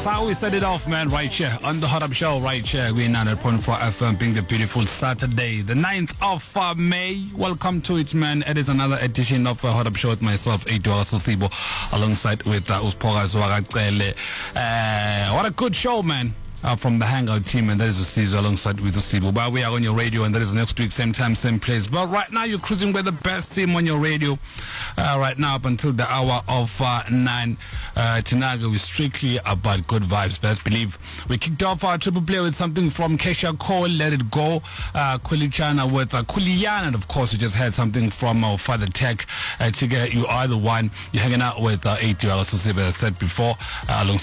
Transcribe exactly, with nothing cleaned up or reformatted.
how we set it off, man, right here on the Hot Up Show, right here. We're nine hundred point four F M, being the beautiful Saturday, the ninth of uh, May. Welcome to it, man. It is another edition of uh, Hot Up Show with myself, Edward Sosibo, alongside with uh, Uspoga Zwagacele. Uh What a good show, man. Uh, from the Hangout team, and that is Usizo alongside with Usibo. But we are on your radio, and that is next week, same time, same place. But right now, you're cruising with the best team on your radio. Uh, right now, up until the hour of uh, nine. Uh, tonight, we're strictly about good vibes. Best believe we kicked off our triple play with something from Kesha Cole, Let It Go, uh, Kulichana with uh, Kuliyan, and of course, we just had something from our Father Tech. Uh, to get you are the one. You're hanging out with uh, eight Usibo, as I said before, uh, alongside